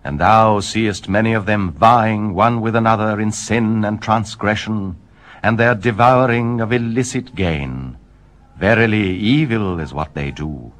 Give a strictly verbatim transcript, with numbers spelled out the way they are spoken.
And thou seest many of them vying one with another in sin and transgression, and their devouring of illicit gain. Verily, evil is what they do.